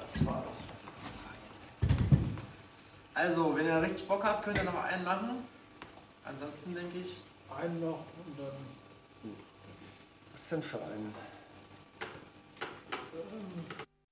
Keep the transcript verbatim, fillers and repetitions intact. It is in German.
das war doch fein. Also, wenn ihr richtig Bock habt, könnt ihr noch einen machen. Ansonsten denke ich... Einen noch und dann... Gut. Was denn für einen? Ähm